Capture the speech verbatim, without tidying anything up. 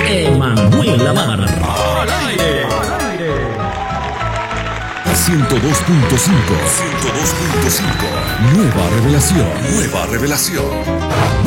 Emanuel Lamar. Al aire. ciento dos punto cinco. ciento dos punto cinco. Nueva revelación. Nueva revelación.